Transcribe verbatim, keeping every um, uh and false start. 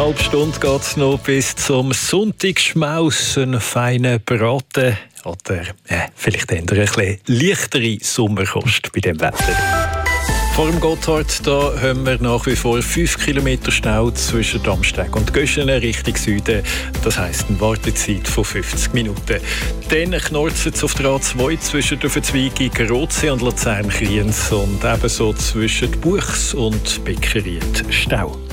Eineinhalb Stunden geht es noch bis zum Sonntagsschmaus, einen feinen Braten oder äh, vielleicht eher ein bisschen leichtere Sommerkost bei dem Wetter. Vor dem Gotthard da haben wir nach wie vor fünf Kilometer Stau zwischen Damsteg und Göschenen Richtung Süden. Das heisst eine Wartezeit von fünfzig Minuten. Dann knurrt es auf der A zwei zwischen der Verzweigung Rotsee und Luzern-Kriens und ebenso zwischen Buchs und Beckeried Stau.